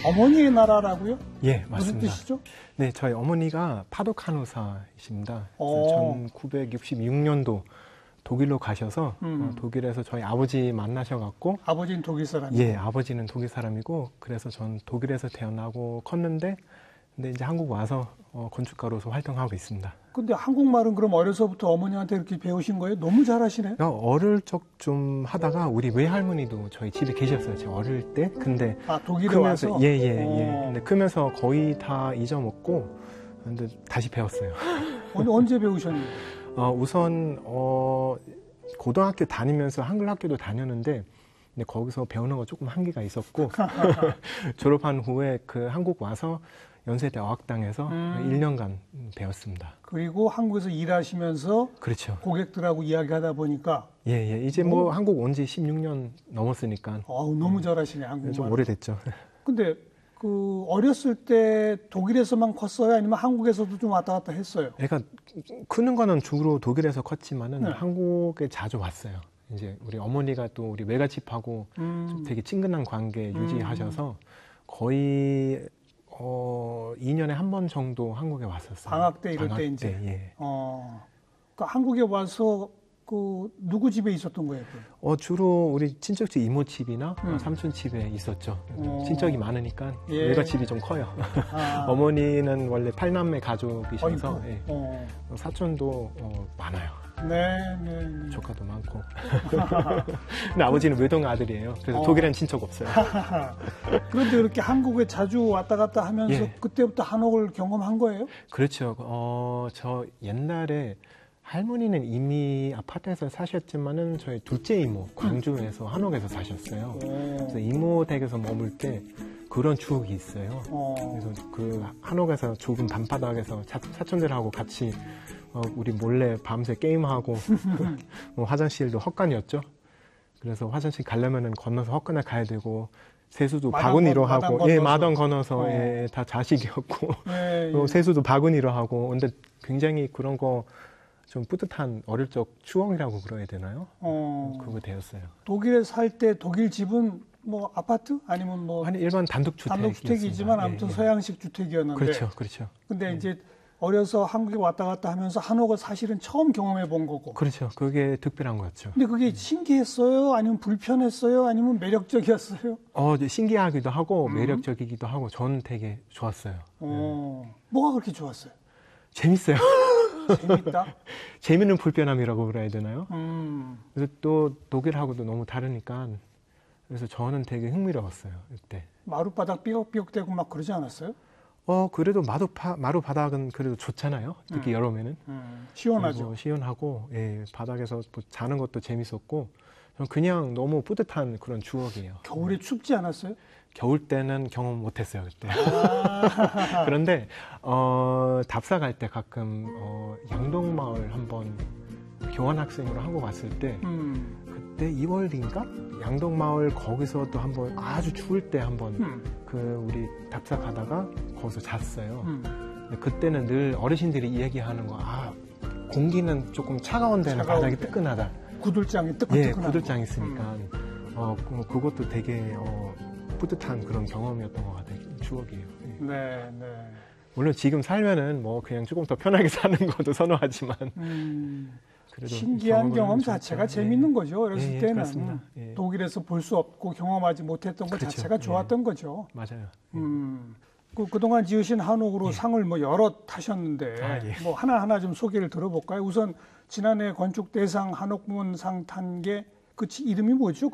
어머니의 나라라고요? 예, 맞습니다. 무슨 뜻이죠? 네, 저희 어머니가 파독간호사이십니다. 1966년도 독일로 가셔서 독일에서 저희 아버지 만나셔갖고. 아버지는 독일 사람이고? 예, 아버지는 독일 사람이고, 그래서 전 독일에서 태어나고 컸는데, 근데 이제 한국 와서 건축가로서 활동하고 있습니다. 근데 한국말은 그럼 어려서부터 어머니한테 이렇게 배우신 거예요? 너무 잘하시네. 어릴 적 좀 하다가 우리 외할머니도 저희 집에 계셨어요. 제가 어릴 때. 근데 독일에 크면서, 와서? 예. 근데 크면서 거의 다 잊어먹고, 근데 다시 배웠어요. 언제 배우셨는데? 우선 고등학교 다니면서 한글 학교도 다녔는데, 근데 거기서 배우는 거 조금 한계가 있었고 졸업한 후에 그 한국 와서 연세대 어학당에서 1년간 배웠습니다. 그리고 한국에서 일하시면서 그렇죠. 고객들하고 이야기하다 보니까 예. 이제 뭐 한국 온 지 16년 넘었으니까. 너무 잘하시네, 한국말. 좀 오래됐죠. 근데 어렸을 때 독일에서만 컸어요? 아니면 한국에서도 좀 왔다 갔다 했어요? 그러니까 크는 거는 주로 독일에서 컸지만은 네. 한국에 자주 왔어요. 이제 우리 어머니가 또 우리 외갓집하고 좀 되게 친근한 관계 유지하셔서 거의 2년에 한 번 정도 한국에 왔었어요. 방학 때 이럴 때 이제. 예. 그러니까 한국에 와서 누구 집에 있었던 거예요? 주로 우리 친척집 이모 집이나 삼촌 집에 있었죠. 친척이 많으니까 외갓집이 좀 커요. 어머니는 원래 8남매 가족이셔서 예. 사촌도 많아요. 네. 조카도 많고. 근데 아버지는 외동 아들이에요. 그래서 독일엔 친척 없어요. 그런데 그렇게 한국에 자주 왔다 갔다 하면서 그때부터 한옥을 경험한 거예요? 그렇죠. 저 옛날에 할머니는 이미 아파트에서 사셨지만은 저희 둘째 이모 광주에서 한옥에서 사셨어요. 그래서 이모 댁에서 머물 때 그런 추억이 있어요. 그래서 그 한옥에서 좁은 단바닥에서 사촌들하고 같이 우리 몰래 밤새 게임하고 화장실도 헛간이었죠. 그래서 화장실 가려면은 건너서 헛간에 가야 되고 세수도 바구니로 하고 마당 건너서 다 자식이었고 세수도 바구니로 하고. 근데 굉장히 그런 거 좀 뿌듯한 어릴 적 추억이라고 그래야 되나요? 그거 되었어요. 독일에 살 때 독일 집은 뭐 아파트 아니면 아니 일반 단독주택이지만 아무튼 서양식 주택이었는데. 그렇죠. 근데 이제 어려서 한국에 왔다 갔다 하면서 한옥을 사실은 처음 경험해 본 거고. 그렇죠. 그게 특별한 거였죠. 근데 그게 신기했어요? 아니면 불편했어요? 아니면 매력적이었어요? 신기하기도 하고 매력적이기도 하고 저는 되게 좋았어요. 뭐가 그렇게 좋았어요? 재밌어요. 재밌다? 재미는 불편함이라고 그래야 되나요? 그래서 또 독일하고도 너무 다르니까 그래서 저는 되게 흥미로웠어요. 그때. 마룻바닥 삐걱삐걱대고 막 그러지 않았어요? 그래도 마룻바닥은 그래도 좋잖아요. 특히 여름에는. 시원하죠. 시원하고, 예, 바닥에서 뭐 자는 것도 재밌었고, 저는 그냥 너무 뿌듯한 그런 추억이에요. 겨울에 춥지 않았어요? 겨울 때는 경험 못했어요, 그때. 그런데, 답사 갈 때 가끔, 양동마을 한번 교환학생으로 한국 왔을 때, 그때 2월인가? 양동마을 거기서 또 한번 아주 추울 때 한번 우리 답사 가다가 거기서 잤어요. 근데 그때는 늘 어르신들이 얘기하는 거, 공기는 조금 차가운 데는 바닥이 뜨끈하다. 구들장이 뜨끈뜨끈하고. 예, 구들장 있으니까. 그것도 되게 뿌듯한 그런 경험이었던 것 같아요. 추억이에요. 예. 네. 물론 지금 살면은 뭐 그냥 조금 더 편하게 사는 것도 선호하지만. 그래도 신기한 경험 자체가 재밌는 거죠. 어렸을 때는 독일에서 볼 수 없고 경험하지 못했던 것 자체가 좋았던 거죠. 맞아요. 그동안 지으신 한옥으로 상을 뭐 여러 타셨는데 뭐 하나하나 좀 소개를 들어볼까요? 우선 지난해 건축대상 한옥부문상 탄 게 그 이름이 뭐죠?